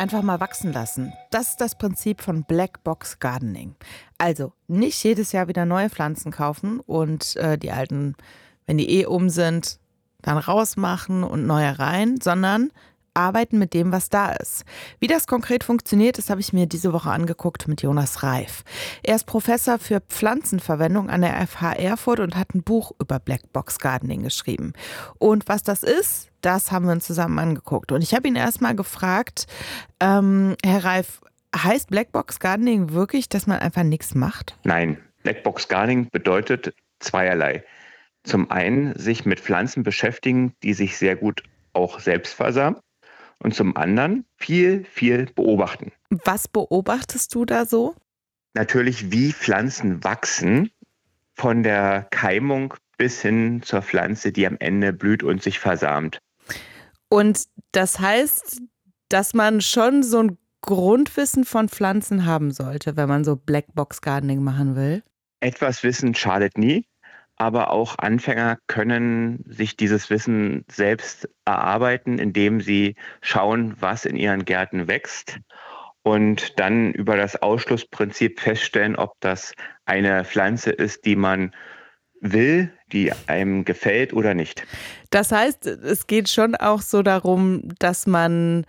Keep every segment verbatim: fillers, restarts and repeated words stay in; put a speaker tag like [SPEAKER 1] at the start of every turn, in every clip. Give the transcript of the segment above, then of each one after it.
[SPEAKER 1] einfach mal wachsen lassen. Das ist das Prinzip von Black Box Gardening. Also nicht jedes Jahr wieder neue Pflanzen kaufen und äh, die alten, wenn die eh um sind, dann rausmachen und neue rein, sondern arbeiten mit dem, was da ist. Wie das konkret funktioniert, das habe ich mir diese Woche angeguckt mit Jonas Reif. Er ist Professor für Pflanzenverwendung an der F H Erfurt und hat ein Buch über Black Box Gardening geschrieben. Und was das ist, das haben wir uns zusammen angeguckt. Und ich habe ihn erst mal gefragt, ähm, Herr Reif, heißt Black Box Gardening wirklich, dass man einfach nichts macht?
[SPEAKER 2] Nein, Black Box Gardening bedeutet zweierlei. Zum einen sich mit Pflanzen beschäftigen, die sich sehr gut auch selbst versamen. Und zum anderen viel, viel beobachten.
[SPEAKER 1] Was beobachtest du da so?
[SPEAKER 2] Natürlich, wie Pflanzen wachsen, von der Keimung bis hin zur Pflanze, die am Ende blüht und sich versamt.
[SPEAKER 1] Und das heißt, dass man schon so ein Grundwissen von Pflanzen haben sollte, wenn man so Black Box Gardening machen will?
[SPEAKER 2] Etwas Wissen schadet nie, aber auch Anfänger können sich dieses Wissen selbst erarbeiten, indem sie schauen, was in ihren Gärten wächst und dann über das Ausschlussprinzip feststellen, ob das eine Pflanze ist, die man will, die einem gefällt oder nicht.
[SPEAKER 1] Das heißt, es geht schon auch so darum, dass man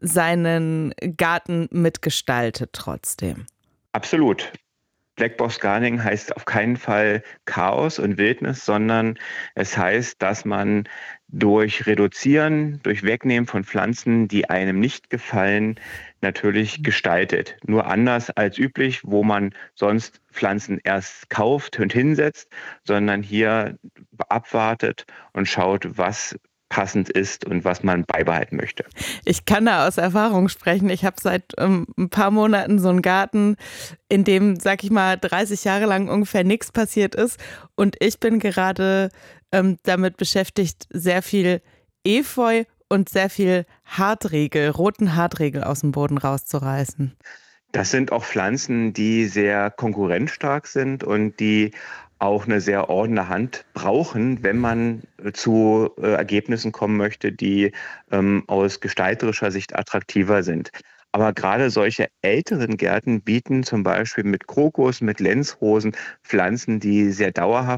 [SPEAKER 1] seinen Garten mitgestaltet trotzdem.
[SPEAKER 2] Absolut. Black Box Gardening heißt auf keinen Fall Chaos und Wildnis, sondern es heißt, dass man durch Reduzieren, durch Wegnehmen von Pflanzen, die einem nicht gefallen, natürlich gestaltet. Nur anders als üblich, wo man sonst Pflanzen erst kauft und hinsetzt, sondern hier abwartet und schaut, was passend ist und was man beibehalten möchte.
[SPEAKER 1] Ich kann da aus Erfahrung sprechen. Ich habe seit ähm, ein paar Monaten so einen Garten, in dem, sag ich mal, dreißig Jahre lang ungefähr nichts passiert ist. Und ich bin gerade ähm, damit beschäftigt, sehr viel Efeu und sehr viel Hartriegel, roten Hartriegel aus dem Boden rauszureißen.
[SPEAKER 2] Das sind auch Pflanzen, die sehr konkurrenzstark sind und die auch eine sehr ordnende Hand brauchen, wenn man zu äh, Ergebnissen kommen möchte, die ähm, aus gestalterischer Sicht attraktiver sind. Aber gerade solche älteren Gärten bieten zum Beispiel mit Krokus, mit Lenzrosen Pflanzen, die sehr dauerhaft